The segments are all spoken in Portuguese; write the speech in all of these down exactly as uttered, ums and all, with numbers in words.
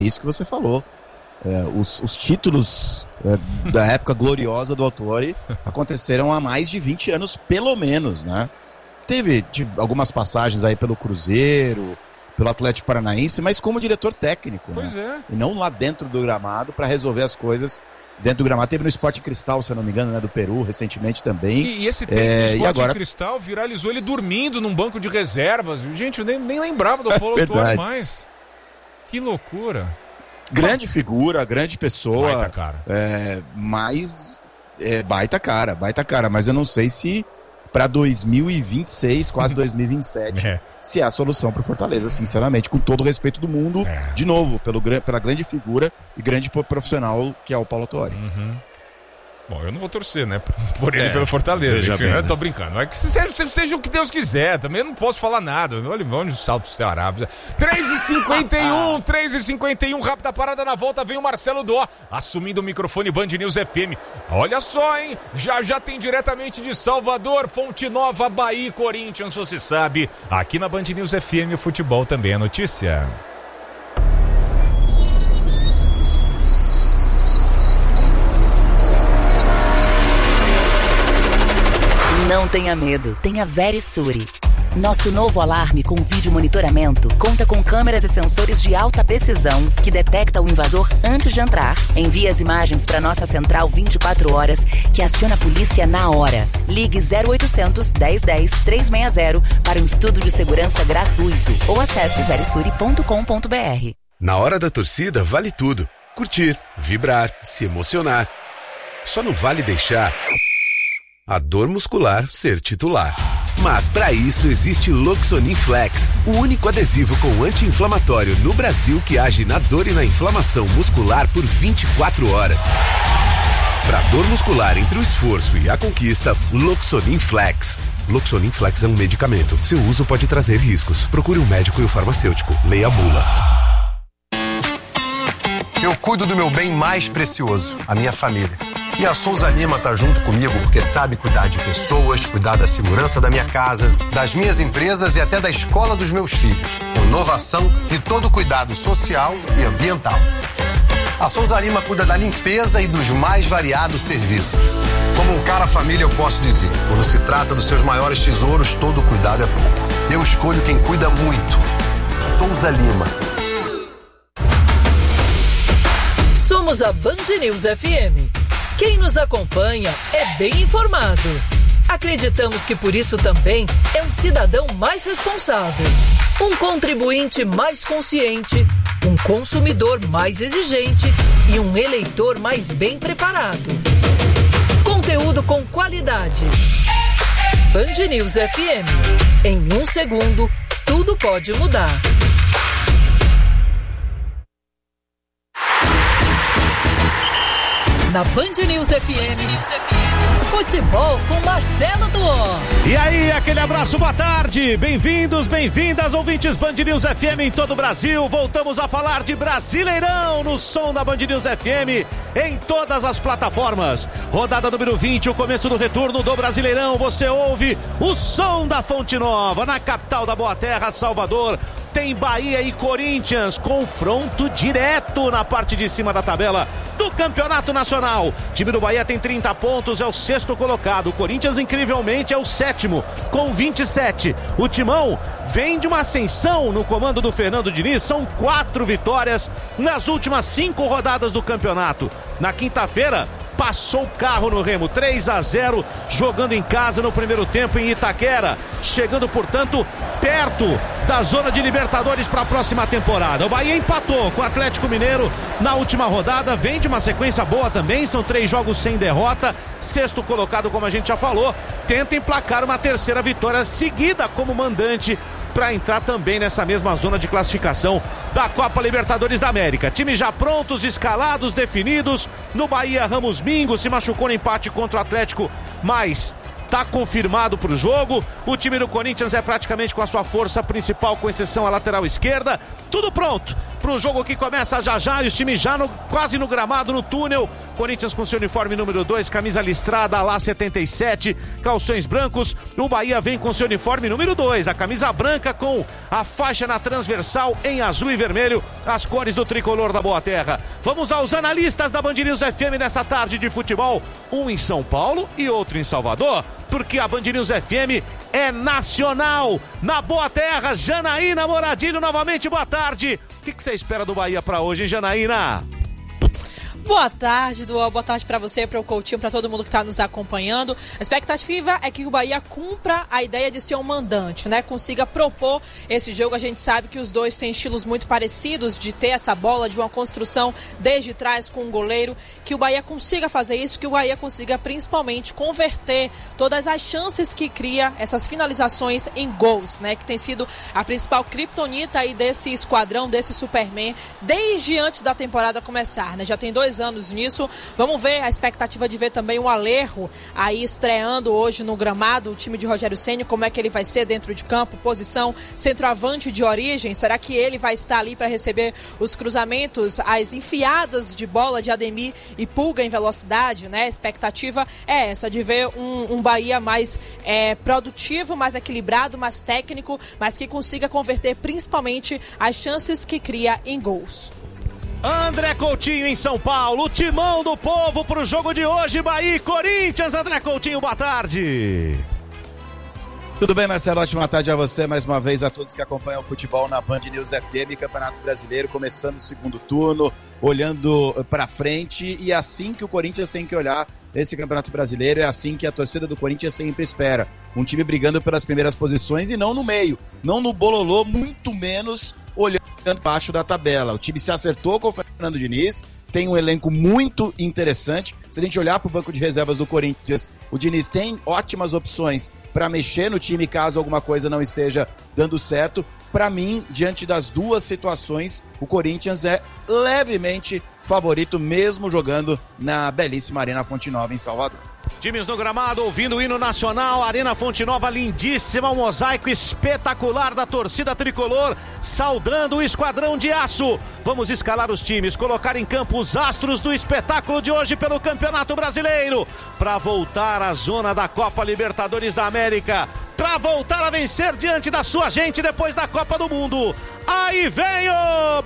isso que você falou. É, os, os títulos é, da época gloriosa do Autuori aconteceram há mais de vinte anos, pelo menos, né? Teve, teve algumas passagens aí pelo Cruzeiro, pelo Atlético Paranaense, mas como diretor técnico, pois né? É. E não lá dentro do gramado para resolver as coisas dentro do gramado. Teve no Sport Cristal, se eu não me engano, né, do Peru, recentemente também. E, e esse tempo é, do Sport e agora... Cristal viralizou ele dormindo num banco de reservas. Gente, eu nem, nem lembrava do Paulo É Autuori mais. Que loucura. Grande figura, grande pessoa. Baita cara. É, mas é, baita cara, baita cara. Mas eu não sei se para dois mil e vinte e seis, quase dois mil e vinte e sete, É. se é a solução para Fortaleza, sinceramente, com todo o respeito do mundo, É. de novo, pelo, pela grande figura e grande profissional que é o Paulo Autuori. Uhum. Bom, eu não vou torcer, né? Por ele, É, pelo Fortaleza. veja Enfim, bem, eu né? tô brincando. É que seja, seja o que Deus quiser. Também eu não posso falar nada. Olha onde o salto do Ceará. três e cinquenta e um, três e cinquenta e um, rápida parada na volta. Vem o Marcelo Dó, assumindo o microfone Band News F M. Olha só, hein? Já já tem diretamente de Salvador, Fonte Nova, Bahia e Corinthians, você sabe. Aqui na Band News F M, o futebol também é notícia. Não tenha medo, tenha Verisure. Nosso novo alarme com vídeo monitoramento conta com câmeras e sensores de alta precisão que detecta o invasor antes de entrar, envia as imagens para nossa central vinte e quatro horas, que aciona a polícia na hora. Ligue zero oitocentos, dez dez, trezentos e sessenta para um estudo de segurança gratuito ou acesse verisure ponto com ponto b r. Na hora da torcida vale tudo. Curtir, vibrar, se emocionar. Só não vale deixar a dor muscular ser titular. Mas para isso existe Loxonin Flex, o único adesivo com anti-inflamatório no Brasil que age na dor e na inflamação muscular por vinte e quatro horas. Para dor muscular entre o esforço e a conquista, Loxonin Flex. Loxonin Flex é um medicamento. Seu uso pode trazer riscos. Procure um médico e o farmacêutico. Leia a bula. Eu cuido do meu bem mais precioso, a minha família. E a Souza Lima tá junto comigo porque sabe cuidar de pessoas, cuidar da segurança da minha casa, das minhas empresas e até da escola dos meus filhos. Com inovação e todo cuidado social e ambiental. A Souza Lima cuida da limpeza e dos mais variados serviços. Como um cara família eu posso dizer, quando se trata dos seus maiores tesouros, todo cuidado é pouco. Eu escolho quem cuida muito. Souza Lima. Somos a Band News F M. Quem nos acompanha é bem informado. Acreditamos que por isso também é um cidadão mais responsável, um contribuinte mais consciente, um consumidor mais exigente e um eleitor mais bem preparado. Conteúdo com qualidade. Band News F M. Em um segundo, tudo pode mudar. Na Band News F M, futebol com Marcelo Duó. E aí, aquele abraço, boa tarde, bem-vindos, bem-vindas, ouvintes Band News F M em todo o Brasil. Voltamos a falar de Brasileirão no som da Band News F M em todas as plataformas. Rodada número vinte, o começo do retorno do Brasileirão. Você ouve o som da Fonte Nova, na capital da Boa Terra, Salvador. Tem Bahia e Corinthians, confronto direto na parte de cima da tabela do Campeonato Nacional. O time do Bahia tem trinta pontos, é o sexto colocado. O Corinthians, incrivelmente, é o sétimo, com vinte e sete. O Timão vem de uma ascensão no comando do Fernando Diniz. São quatro vitórias nas últimas cinco rodadas do campeonato. Na quinta-feira, passou o carro no Remo, três a zero, jogando em casa no primeiro tempo em Itaquera, chegando, portanto, perto da zona de Libertadores para a próxima temporada. O Bahia empatou com o Atlético Mineiro na última rodada, vem de uma sequência boa também, são três jogos sem derrota, sexto colocado, como a gente já falou, tenta emplacar uma terceira vitória seguida como mandante para entrar também nessa mesma zona de classificação da Copa Libertadores da América. Times já prontos, escalados, definidos. No Bahia, Ramos Mingo se machucou no empate contra o Atlético, mas tá confirmado para o jogo. O time do Corinthians é praticamente com a sua força principal, com exceção à lateral esquerda. Tudo pronto pro jogo que começa já já, os times já no, quase no gramado, no túnel. Corinthians com seu uniforme número dois, camisa listrada, lá setenta e sete, calções brancos. O Bahia vem com seu uniforme número dois, a camisa branca com a faixa na transversal em azul e vermelho, as cores do tricolor da Boa Terra. Vamos aos analistas da Band News F M nessa tarde de futebol, um em São Paulo e outro em Salvador, porque a Band News F M é nacional, na Boa Terra. Janaína Moradilho novamente, boa tarde. O que, que você espera do Bahia para hoje, hein, Janaína? Boa tarde, Dual. Boa tarde para você, para o Coutinho, para todo mundo que está nos acompanhando. A expectativa é que o Bahia cumpra a ideia de ser um mandante, né? Consiga propor esse jogo. A gente sabe que os dois têm estilos muito parecidos de ter essa bola, de uma construção desde trás com o goleiro. Que o Bahia consiga fazer isso, que o Bahia consiga principalmente converter todas as chances que cria, essas finalizações em gols, né? Que tem sido a principal criptonita aí desse esquadrão, desse Superman, desde antes da temporada começar, né? Já tem dois anos nisso. Vamos ver a expectativa de ver também o Alejo aí estreando hoje no gramado, o time de Rogério Ceni, como é que ele vai ser dentro de campo, posição centroavante de origem. Será que ele vai estar ali para receber os cruzamentos, as enfiadas de bola de Ademir e Pulga em velocidade, né? A expectativa é essa, de ver um, um Bahia mais é, produtivo, mais equilibrado, mais técnico, mas que consiga converter principalmente as chances que cria em gols. André Coutinho em São Paulo, o timão do povo pro jogo de hoje, Bahia e Corinthians. André Coutinho, boa tarde. Tudo bem, Marcelo? Ótima tarde a você, mais uma vez a todos que acompanham o futebol na Band News F M, Campeonato Brasileiro, começando o segundo turno, olhando pra frente, e é assim que o Corinthians tem que olhar esse Campeonato Brasileiro, é assim que a torcida do Corinthians sempre espera. Um time brigando pelas primeiras posições e não no meio, não no bololô, muito menos olhando embaixo da tabela. O time se acertou com o Fernando Diniz, tem um elenco muito interessante. Se a gente olhar para o banco de reservas do Corinthians, o Diniz tem ótimas opções para mexer no time caso alguma coisa não esteja dando certo. Para mim, diante das duas situações, o Corinthians é levemente favorito, mesmo jogando na belíssima Arena Fonte Nova em Salvador. Times no gramado, ouvindo o hino nacional, Arena Fonte Nova lindíssima, um mosaico espetacular da torcida tricolor, saudando o Esquadrão de Aço. Vamos escalar os times, colocar em campo os astros do espetáculo de hoje pelo Campeonato Brasileiro, para voltar à zona da Copa Libertadores da América, para voltar a vencer diante da sua gente depois da Copa do Mundo. Aí vem o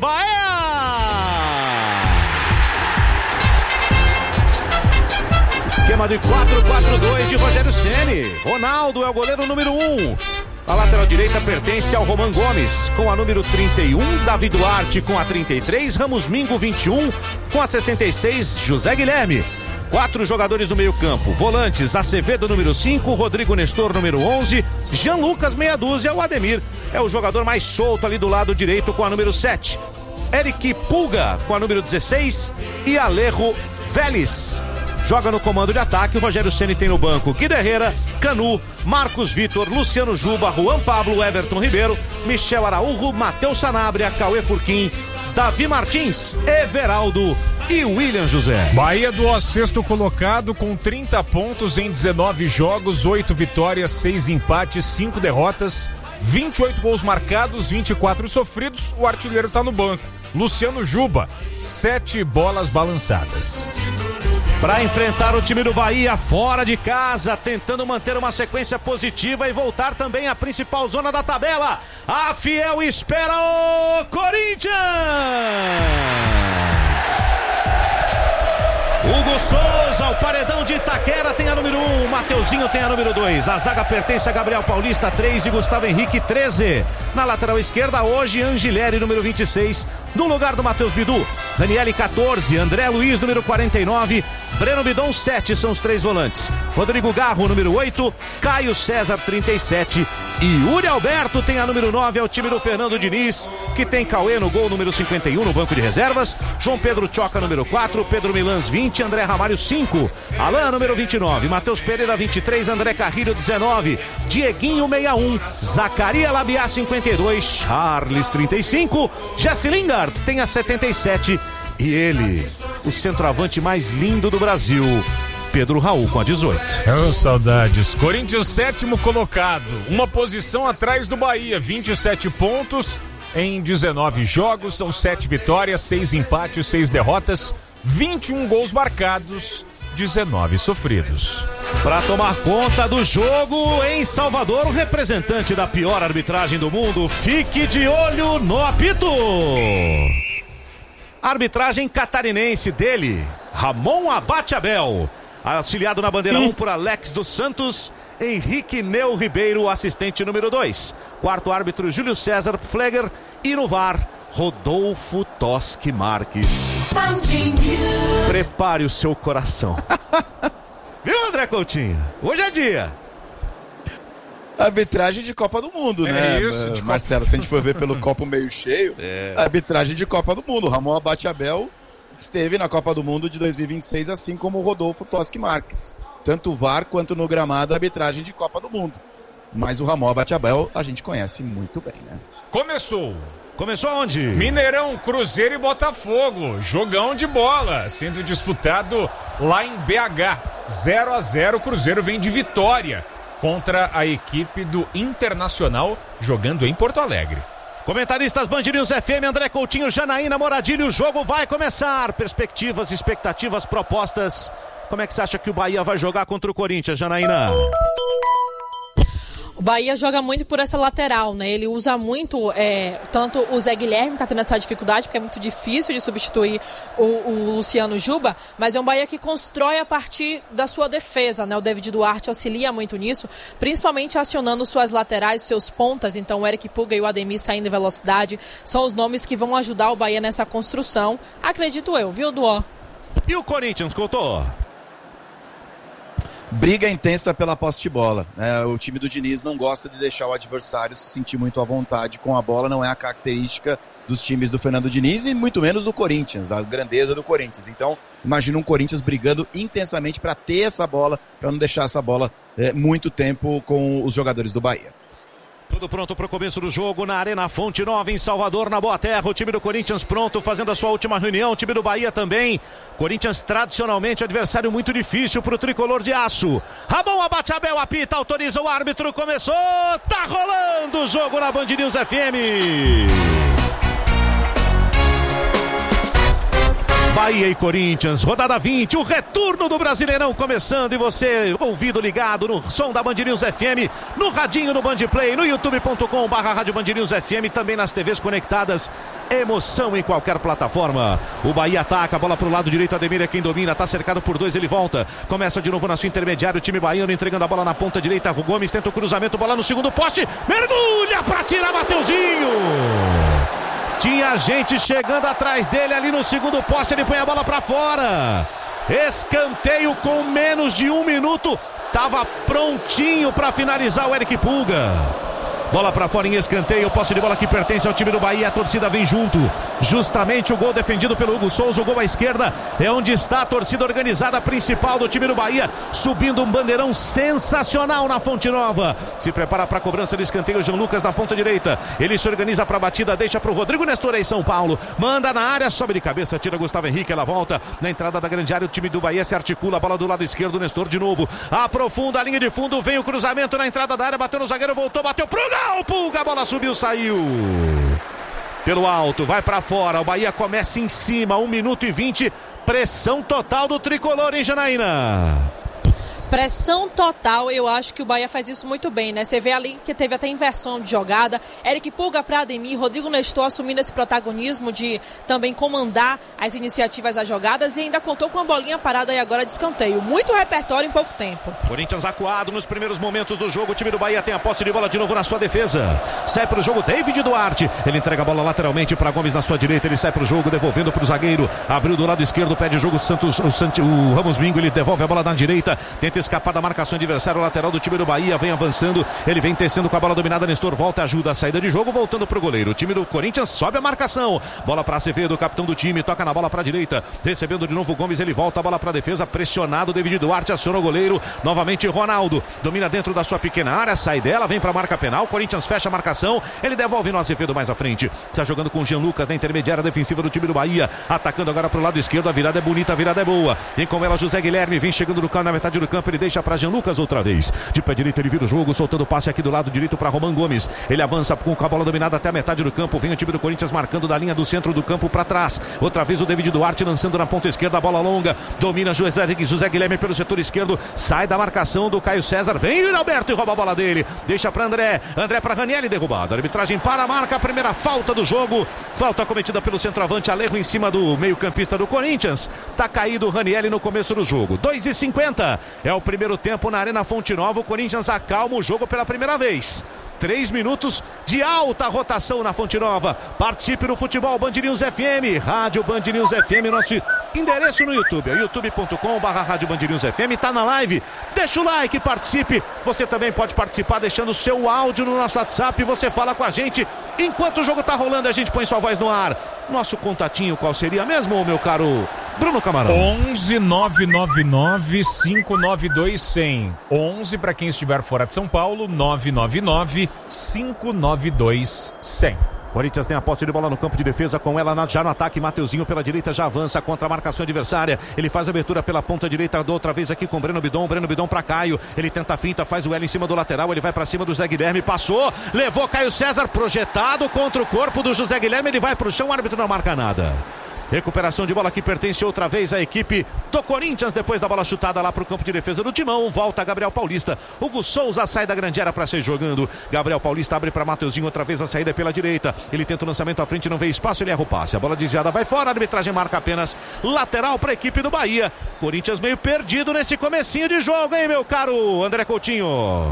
Bahia! Esquema de quatro quatro dois de Rogério Ceni. Ronaldo é o goleiro número um. A lateral direita pertence ao Roman Gomes, com a número trinta e um, Davi Duarte com a trinta e três, Ramos Mingo vinte e um, com a sessenta e seis, José Guilherme. Quatro jogadores do meio campo, volantes, Acevedo número cinco, Rodrigo Nestor número onze, Jean Lucas meia dúzia, o Ademir é o jogador mais solto ali do lado direito com a número sete, Eric Pulga com a número dezesseis e Alejo Vélez joga no comando de ataque. O Rogério Ceni tem no banco Guido Herrera, Canu, Marcos Vitor, Luciano Juba, Juan Pablo, Everton Ribeiro, Michel Araújo, Matheus Sanabria, Cauê Furquim, Davi Martins, Everaldo e William José. Bahia do sexto colocado com trinta pontos em dezenove jogos, oito vitórias, seis empates, cinco derrotas, vinte e oito gols marcados, vinte e quatro sofridos. O artilheiro tá no banco, Luciano Juba, sete bolas balançadas. Para enfrentar o time do Bahia fora de casa, tentando manter uma sequência positiva e voltar também à principal zona da tabela, a Fiel espera o Corinthians! Hugo Souza, o paredão de Itaquera, tem a número um, Mateuzinho tem a número dois, a zaga pertence a Gabriel Paulista, três, e Gustavo Henrique, treze. Na lateral esquerda, hoje, Angileri, número vinte e seis, no lugar do Matheus Bidu. Daniele, catorze, André Luiz, número quarenta e nove, Breno Bidon, sete, são os três volantes. Rodrigo Garro, número oito, Caio César, trinta e sete, e Uri Alberto tem a número nove, é o time do Fernando Diniz, que tem Cauê no gol, número cinquenta e um, no banco de reservas, João Pedro Choca, número quatro, Pedro Milans, vinte, André Ramalho, cinco, Alain, número vinte e nove, Matheus Pereira, vinte e três, André Carrilho, dezenove, Dieguinho, sessenta e um, Zacaria Labiá, cinquenta e dois, Charles, trinta e cinco, Jesse Lingard tem a setenta e sete, e ele, o centroavante mais lindo do Brasil, Pedro Raul, com a dezoito. Oh, saudades. Corinthians, sétimo colocado, uma posição atrás do Bahia, vinte e sete pontos, em dezenove jogos, são sete vitórias, seis empates, seis derrotas, vinte e um gols marcados, dezenove sofridos. Para tomar conta do jogo em Salvador, o representante da pior arbitragem do mundo, fique de olho no apito. Arbitragem catarinense dele, Ramon Abate Abel, auxiliado na bandeira um por Alex dos Santos, Henrique Neu Ribeiro, assistente número dois. Quarto árbitro, Júlio César Fleger, e no V A R, Rodolfo Toschi Marques. Prepare o seu coração. Viu, André Coutinho? Hoje é dia. Arbitragem de Copa do Mundo, é né? Isso, de Marcelo, Copa... se a gente for ver pelo copo meio cheio, é. Arbitragem de Copa do Mundo. Ramon Abate Abel esteve na Copa do Mundo de dois mil e vinte e seis, assim como o Rodolfo Toschi Marques. Tanto o V A R quanto no gramado, arbitragem de Copa do Mundo. Mas o Ramon Abate Abel a gente conhece muito bem, né? Começou. Começou onde? Mineirão, Cruzeiro e Botafogo. Jogão de bola, sendo disputado lá em B H. zero a zero, Cruzeiro vem de vitória contra a equipe do Internacional, jogando em Porto Alegre. Comentaristas Band News F M, André Coutinho, Janaína Moradilho, o jogo vai começar. Perspectivas, expectativas, propostas. Como é que você acha que o Bahia vai jogar contra o Corinthians, Janaína? O Bahia joga muito por essa lateral, né? Ele usa muito, é, tanto o Zé Guilherme tá tendo essa dificuldade, porque é muito difícil de substituir o, o Luciano Juba, mas é um Bahia que constrói a partir da sua defesa, né? O David Duarte auxilia muito nisso, principalmente acionando suas laterais, seus pontas. Então o Eric Puga e o Ademir saindo em velocidade são os nomes que vão ajudar o Bahia nessa construção, acredito eu, viu, Duó? E o Corinthians, Couto? Briga intensa pela posse de bola. É, o time do Diniz não gosta de deixar o adversário se sentir muito à vontade com a bola, não é a característica dos times do Fernando Diniz e muito menos do Corinthians, a grandeza do Corinthians. Então, imagina um Corinthians brigando intensamente para ter essa bola, para não deixar essa bola é, muito tempo com os jogadores do Bahia. Tudo pronto para o começo do jogo na Arena Fonte Nova, em Salvador, na Boa Terra. O time do Corinthians pronto, fazendo a sua última reunião. O time do Bahia também. Corinthians tradicionalmente adversário muito difícil para o tricolor de aço. Ramon Abate Abel apita, autoriza o árbitro. Começou, tá rolando o jogo na Band News F M. Bahia e Corinthians, rodada vinte, o retorno do Brasileirão começando e você, ouvido ligado no som da Band News F M, no radinho no Band Play, no youtube ponto com barra rádio Band News F M, também nas T Vs conectadas, emoção em qualquer plataforma. O Bahia ataca, a bola pro lado direito, Ademir é quem domina, tá cercado por dois, ele volta, começa de novo na sua intermediária, o time baiano entregando a bola na ponta direita, o Gomes tenta o cruzamento, bola no segundo poste, mergulha pra tirar Mateuzinho! Tinha gente chegando atrás dele ali no segundo poste, ele põe a bola pra fora. Escanteio com menos de um minuto. Tava prontinho pra finalizar o Eric Puga. Bola pra fora em escanteio, posse de bola que pertence ao time do Bahia, a torcida vem junto. Justamente o gol defendido pelo Hugo Souza, o gol à esquerda, é onde está a torcida organizada principal do time do Bahia, subindo um bandeirão sensacional na Fonte Nova. Se prepara para a cobrança de escanteio, Jean Lucas na ponta direita. Ele se organiza para a batida, deixa para o Rodrigo Nestor aí, São Paulo. Manda na área, sobe de cabeça, tira Gustavo Henrique, ela volta. Na entrada da grande área, o time do Bahia se articula, a bola do lado esquerdo, Nestor de novo. Aprofunda a linha de fundo, vem o cruzamento na entrada da área, bateu no zagueiro, voltou, bateu pro gol. O Pulga, a bola subiu, saiu pelo alto, vai pra fora. O Bahia começa em cima, um minuto e vinte. Pressão total do tricolor, hein, Janaína? Pressão total, eu acho que o Bahia faz isso muito bem, né? Você vê ali que teve até inversão de jogada. Eric Puga para Ademir, Rodrigo Nestor assumindo esse protagonismo de também comandar as iniciativas das jogadas e ainda contou com a bolinha parada aí agora de escanteio. Muito repertório em pouco tempo. Corinthians acuado nos primeiros momentos do jogo. O time do Bahia tem a posse de bola de novo na sua defesa. Sai pro jogo David Duarte. Ele entrega a bola lateralmente para Gomes na sua direita. Ele sai pro jogo, devolvendo pro zagueiro. Abriu do lado esquerdo, pede o jogo Santos, o, Sant... o Ramos Mingo. Ele devolve a bola na direita. Tenta escapar da marcação adversária, o lateral do time do Bahia vem avançando, ele vem tecendo com a bola dominada, Nestor volta, ajuda a saída de jogo, voltando pro goleiro, o time do Corinthians sobe a marcação, bola para Acevedo, capitão do time, toca na bola para direita, recebendo de novo o Gomes, ele volta a bola para defesa, pressionado, David Duarte aciona o goleiro, novamente Ronaldo, domina dentro da sua pequena área, sai dela, vem para a marca penal, Corinthians fecha a marcação, ele devolve no Acevedo mais à frente, está jogando com o Jean Lucas na intermediária defensiva do time do Bahia, atacando agora pro lado esquerdo, a virada é bonita, a virada é boa, vem com ela José Guilherme, vem chegando no campo, na metade do campo, corpo, ele deixa para Jean Lucas outra vez. De pé direito ele vira o jogo, soltando o passe aqui do lado direito para Roman Gomes. Ele avança com a bola dominada até a metade do campo. Vem o time do Corinthians marcando da linha do centro do campo para trás. Outra vez o David Duarte lançando na ponta esquerda, a bola longa. Domina José, José Guilherme pelo setor esquerdo. Sai da marcação do Caio César. Vem o Alberto e rouba a bola dele. Deixa para André. André para Ranieri, derrubado. A arbitragem para a marca. A primeira falta do jogo. Falta cometida pelo centroavante Alejo em cima do meio-campista do Corinthians. Tá caído o Ranieri no começo do jogo. dois e cinquenta. É o primeiro tempo na Arena Fonte Nova. O Corinthians acalma o jogo pela primeira vez. Três minutos de alta rotação na Fonte Nova. Participe no Futebol Band News F M, Rádio Band News F M, nosso endereço no YouTube, é youtube ponto com barra Rádio Band News F M, tá na live, deixa o like, participe. Você também pode participar deixando o seu áudio no nosso WhatsApp, você fala com a gente. Enquanto o jogo tá rolando, a gente põe sua voz no ar. Nosso contatinho qual seria mesmo, meu caro Bruno Camarão? onze nove nove nove cinco nove dois zero zero. onze para quem estiver fora de São Paulo, nove nove nove cinco nove dois zero zero. Corinthians tem a posse de bola no campo de defesa com ela na, já no ataque. Mateuzinho pela direita já avança contra a marcação adversária. Ele faz a abertura pela ponta direita, do outra vez aqui com Breno Bidon. Breno Bidon para Caio. Ele tenta a finta, faz o L em cima do lateral. Ele vai para cima do Zé Guilherme. Passou, levou Caio César projetado contra o corpo do José Guilherme. Ele vai para o chão, o árbitro não marca nada. Recuperação de bola que pertence outra vez à equipe do Corinthians, depois da bola chutada lá para o campo de defesa do Timão. Volta Gabriel Paulista. Hugo Souza sai da grande área para sair jogando. Gabriel Paulista abre para Mateuzinho, outra vez a saída pela direita. Ele tenta o lançamento à frente, não vê espaço, ele erra o passe. A bola desviada vai fora, a arbitragem marca apenas lateral para a equipe do Bahia. Corinthians meio perdido nesse comecinho de jogo, hein, meu caro André Coutinho?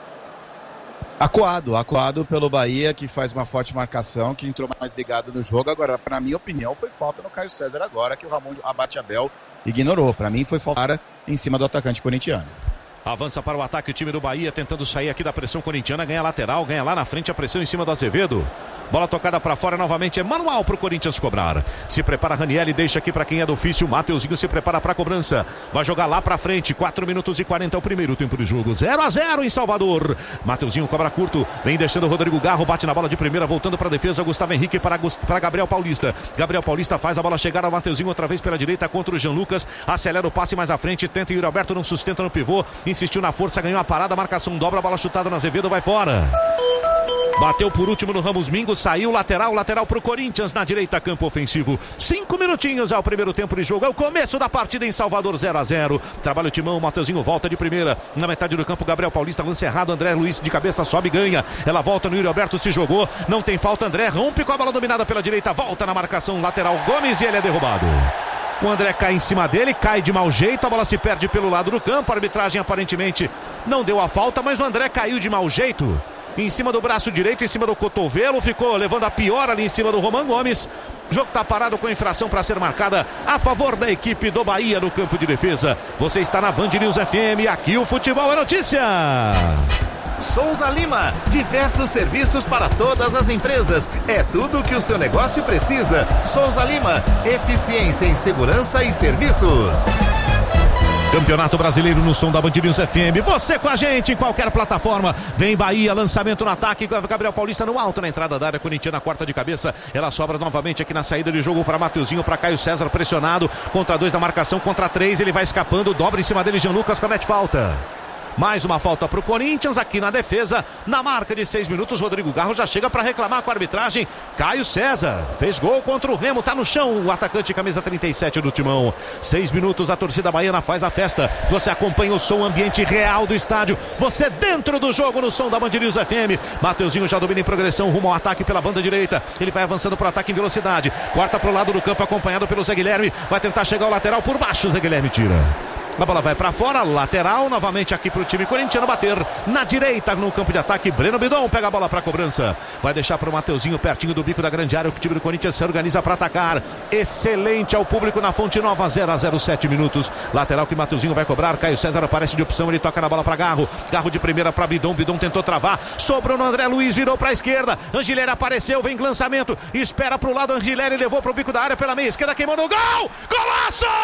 Acuado, acuado pelo Bahia, que faz uma forte marcação, que entrou mais ligado no jogo. Agora, para minha opinião, foi falta no Caio César agora, que o Ramon Abate Abel ignorou. Para mim, foi falta em cima do atacante corintiano. Avança para o ataque o time do Bahia, tentando sair aqui da pressão corintiana, ganha lateral, ganha lá na frente a pressão em cima do Azevedo. Bola tocada para fora novamente, é manual para o Corinthians cobrar. Se prepara Ranieri, deixa aqui para quem é do ofício. Mateuzinho se prepara para a cobrança. Vai jogar lá para frente, quatro minutos e quarenta é o primeiro tempo de jogo. zero a zero em Salvador. Mateuzinho cobra curto, vem deixando o Rodrigo Garro, bate na bola de primeira, voltando para a defesa. Gustavo Henrique para, para Gabriel Paulista. Gabriel Paulista faz a bola chegar ao Mateuzinho outra vez pela direita contra o Jean Lucas. Acelera o passe mais à frente, tenta Yuri Alberto, não sustenta no pivô. Insistiu na força, ganhou a parada, marcação dobra, bola chutada na Azevedo, vai fora. Bateu por último no Ramos Mingo, saiu lateral, lateral pro Corinthians na direita, campo ofensivo. Cinco minutinhos ao primeiro tempo de jogo, é o começo da partida em Salvador, zero a zero. Trabalha o Timão, Mateuzinho volta de primeira. Na metade do campo, Gabriel Paulista, lance errado, André Luiz de cabeça sobe e ganha. Ela volta no Yuri Alberto, se jogou, não tem falta, André rompe com a bola dominada pela direita, volta na marcação lateral Gomes e ele é derrubado. O André cai em cima dele, cai de mau jeito, a bola se perde pelo lado do campo, a arbitragem aparentemente não deu a falta, mas o André caiu de mau jeito. Em cima do braço direito, em cima do cotovelo, ficou levando a pior ali em cima do Roman Gomes. O jogo está parado com infração para ser marcada a favor da equipe do Bahia no campo de defesa. Você está na Band News F M, aqui o futebol é notícia. Souza Lima, diversos serviços para todas as empresas. É tudo o que o seu negócio precisa. Souza Lima, eficiência em segurança e serviços. Campeonato Brasileiro no som da Band News F M. Você com a gente em qualquer plataforma. Vem Bahia, lançamento no ataque. Gabriel Paulista no alto na entrada da área corintiana, quarta de cabeça. Ela sobra novamente aqui na saída de jogo para Mateuzinho, para Caio César pressionado. Contra dois da marcação, contra três. Ele vai escapando, dobra em cima dele. Jean Lucas comete falta. Mais uma falta para o Corinthians aqui na defesa. Na marca de seis minutos, Rodrigo Garro já chega para reclamar com a arbitragem. Caio César fez gol contra o Remo, tá no chão o atacante camisa trinta e sete do Timão. Seis minutos, a torcida baiana faz a festa. Você acompanha o som ambiente real do estádio. Você dentro do jogo no som da Band News F M. Mateuzinho já domina em progressão rumo ao ataque pela banda direita. Ele vai avançando para o ataque em velocidade. Corta para o lado do campo acompanhado pelo Zé Guilherme. Vai tentar chegar ao lateral por baixo, Zé Guilherme tira. A bola vai para fora, lateral, novamente aqui para o time corintiano bater na direita no campo de ataque. Breno Bidon pega a bola para a cobrança. Vai deixar para o Mateuzinho pertinho do bico da grande área. O time do Corinthians se organiza para atacar. Excelente ao público na Fonte Nova, zero a zero, sete minutos. Lateral que Mateuzinho vai cobrar. Caio César aparece de opção, ele toca na bola para Garro. Garro de primeira para Bidon. Bidon tentou travar. Sobrou no André Luiz, virou para a esquerda. Angileri apareceu, vem lançamento. Espera para o lado, Angileri levou para o bico da área pela meia esquerda, queimou no gol. Golaço!